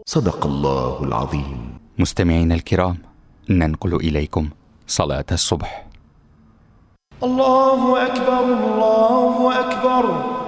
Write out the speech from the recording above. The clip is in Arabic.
صدق الله العظيم. مستمعينا الكرام، ننقل إليكم صلاة الصبح. الله أكبر الله أكبر.